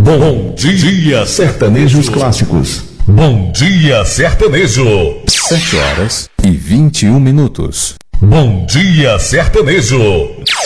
Bom dia, Sertanejos clássicos. Bom dia, sertanejo. 7 horas e 21 minutos. Bom dia, sertanejo.